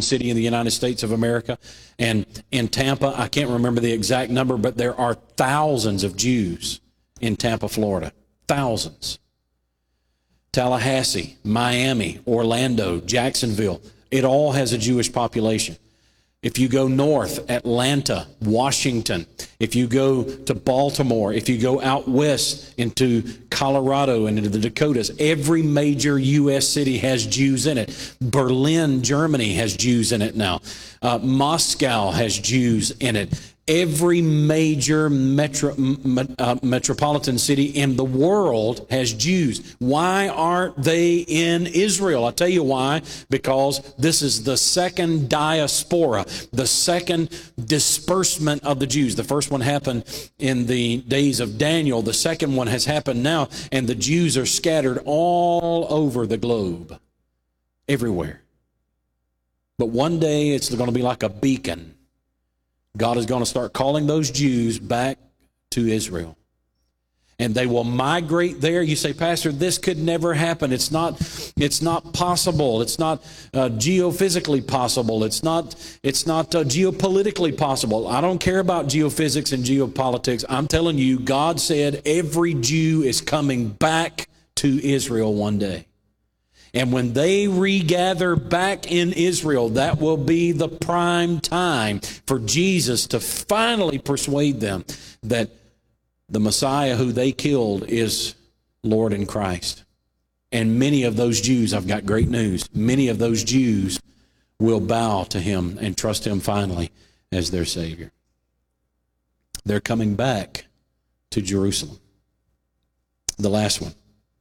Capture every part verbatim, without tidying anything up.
city in the United States of America. And in Tampa, I can't remember the exact number, but there are thousands of Jews in Tampa, Florida. Thousands. Tallahassee, Miami, Orlando, Jacksonville. It all has a Jewish population. If you go north, Atlanta, Washington, if you go to Baltimore, if you go out west into Colorado and into the Dakotas, every major U S city has Jews in it. Berlin, Germany has Jews in it now. Uh, Moscow has Jews in it. Every major metro, uh, metropolitan city in the world has Jews. Why aren't they in Israel? I'll tell you why. Because this is the second diaspora, the second disbursement of the Jews. The first one happened in the days of Daniel. The second one has happened now, and the Jews are scattered all over the globe, everywhere. But one day it's going to be like a beacon. God is going to start calling those Jews back to Israel. And they will migrate there. You say, Pastor, this could never happen. It's not, it's not possible. It's not uh, geophysically possible. It's not, it's not uh, geopolitically possible. I don't care about geophysics and geopolitics. I'm telling you, God said every Jew is coming back to Israel one day. And when they regather back in Israel, that will be the prime time for Jesus to finally persuade them that the Messiah who they killed is Lord in Christ. And many of those Jews, I've got great news, many of those Jews will bow to him and trust him finally as their Savior. They're coming back to Jerusalem. The last one.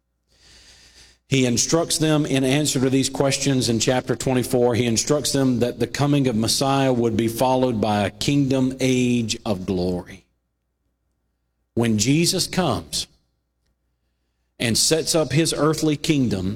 He instructs them in answer to these questions in chapter twenty-four. He instructs them that the coming of Messiah would be followed by a kingdom age of glory. When Jesus comes and sets up his earthly kingdom,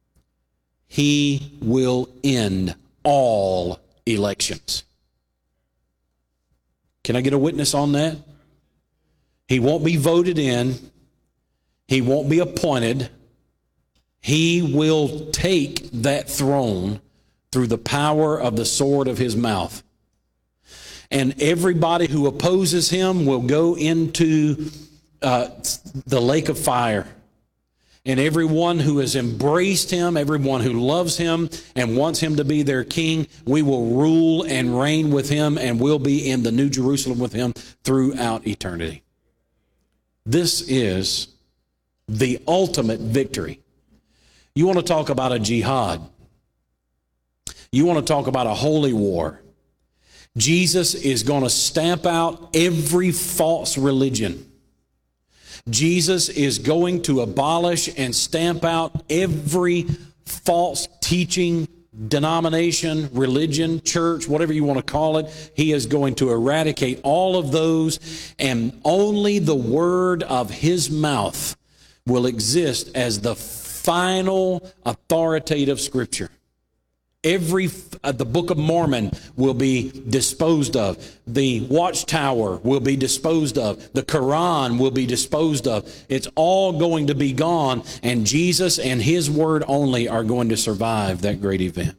he will end all elections. Can I get a witness on that? He won't be voted in. He won't be appointed. He will take that throne through the power of the sword of his mouth. And everybody who opposes him will go into uh, the lake of fire. And everyone who has embraced him, everyone who loves him and wants him to be their king, we will rule and reign with him, and we'll be in the New Jerusalem with him throughout eternity. This is the ultimate victory. You want to talk about a jihad. You want to talk about a holy war. Jesus is going to stamp out every false religion. Jesus is going to abolish and stamp out every false teaching, denomination, religion, church, whatever you want to call it. He is going to eradicate all of those, and only the word of his mouth will exist as the final authoritative scripture. Every, uh, the Book of Mormon will be disposed of. The Watchtower will be disposed of. The Quran will be disposed of. It's all going to be gone, and Jesus and his word only are going to survive that great event.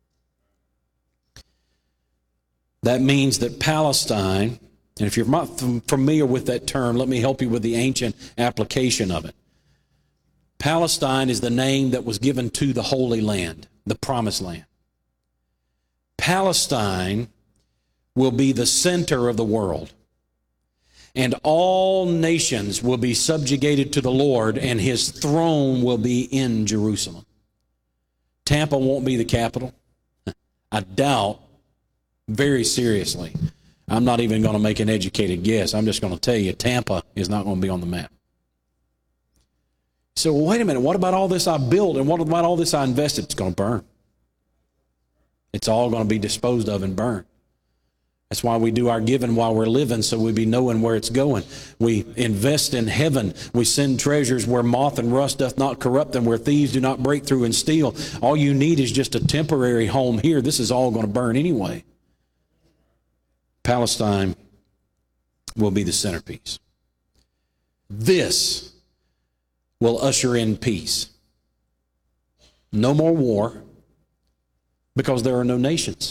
That means that Palestine, and if you're not familiar with that term, let me help you with the ancient application of it. Palestine is the name that was given to the Holy Land, the Promised Land. Palestine will be the center of the world, and all nations will be subjugated to the Lord, and his throne will be in Jerusalem. Tampa won't be the capital. I doubt, very seriously, I'm not even going to make an educated guess. I'm just going to tell you, Tampa is not going to be on the map. So, well, wait a minute, what about all this I built, and what about all this I invested? It's going to burn. It's all going to be disposed of and burned. That's why we do our giving while we're living, so we be knowing where it's going. We invest in heaven. We send treasures where moth and rust doth not corrupt them, where thieves do not break through and steal. All you need is just a temporary home here. This is all going to burn anyway. Palestine will be the centerpiece. This will usher in peace. No more war, because there are no nations.